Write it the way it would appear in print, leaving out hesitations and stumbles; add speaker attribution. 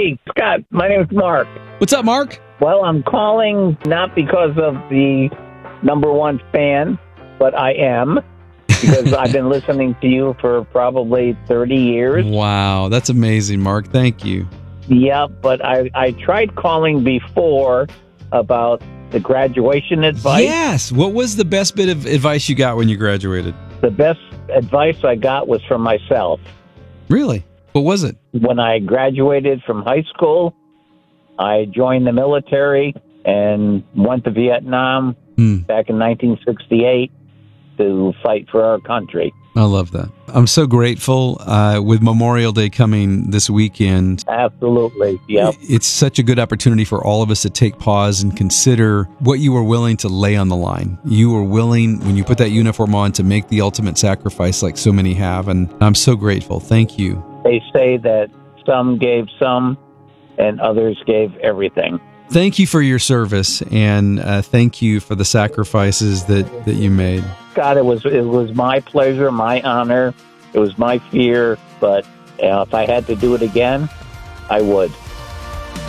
Speaker 1: Hey, Scott, my name is Mark.
Speaker 2: What's up, Mark?
Speaker 1: Well, I'm calling not because of the number one fan, but I am, because I've been listening to you for probably 30 years.
Speaker 2: Wow, that's amazing, Mark. Thank you.
Speaker 1: Yeah, but I tried calling before about the graduation advice.
Speaker 2: Yes. What was the best bit of advice you got when you graduated?
Speaker 1: The best advice I got was from myself.
Speaker 2: Really? What was it?
Speaker 1: When I graduated from high school, I joined the military and went to Vietnam back in 1968 to fight for our country.
Speaker 2: I love that. I'm so grateful with Memorial Day coming this weekend.
Speaker 1: Absolutely, yep.
Speaker 2: It's such a good opportunity for all of us to take pause and consider what you were willing to lay on the line. You were willing, when you put that uniform on, to make the ultimate sacrifice like so many have, and I'm so grateful. Thank you.
Speaker 1: They say that some gave some and others gave everything.
Speaker 2: Thank you for your service, and thank you for the sacrifices that you made.
Speaker 1: God, it was my pleasure, my honor. It was my fear, but if I had to do it again, I would.